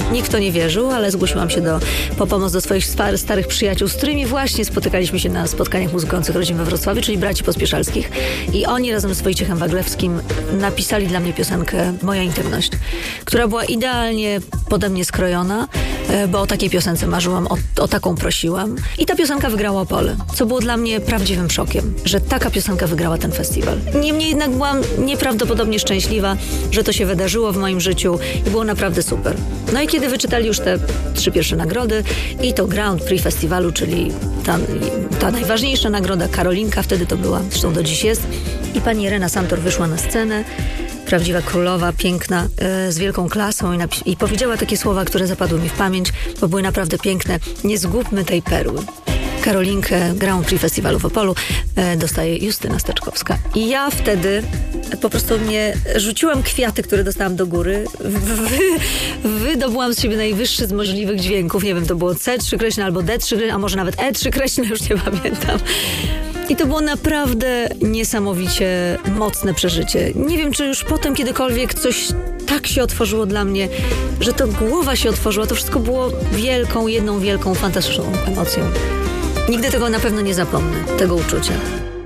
Nikt w to nie wierzył, ale zgłosiłam się po pomoc do swoich starych przyjaciół, z którymi właśnie spotykaliśmy się na spotkaniach muzykujących rodzin we Wrocławiu, czyli braci Pospieszalskich. I oni razem z Wojciechem Waglewskim napisali dla mnie piosenkę Moja intymność, która była idealnie pode mnie skrojona, bo o takiej piosence marzyłam, o taką prosiłam. I ta piosenka wygrała Opole, co było dla mnie prawdziwym szokiem, że taka piosenka wygrała ten festiwal. Niemniej jednak byłam nieprawdopodobnie szczęśliwa, że to się wydarzyło w moim życiu i było naprawdę super. No i kiedy wyczytali już te 3 pierwsze nagrody i to Grand Prix festiwalu, czyli ta najważniejsza nagroda, Karolinka wtedy to była, zresztą do dziś jest, i pani Irena Santor wyszła na scenę, prawdziwa królowa, piękna, z wielką klasą i powiedziała takie słowa, które zapadły mi w pamięć, bo były naprawdę piękne. Nie zgubmy tej perły. Karolinkę Grand Prix Festiwalu w Opolu dostaje Justyna Steczkowska. I ja wtedy po prostu rzuciłam kwiaty, które dostałam do góry, wydobyłam z siebie najwyższy z możliwych dźwięków. Nie wiem, to było C3 kreślne albo D3 kreślne, a może nawet E3 kreślne, już nie pamiętam. I to było naprawdę niesamowicie mocne przeżycie. Nie wiem, czy już potem kiedykolwiek coś tak się otworzyło dla mnie, że to głowa się otworzyła. To wszystko było jedną wielką, fantastyczną emocją. Nigdy tego na pewno nie zapomnę, tego uczucia.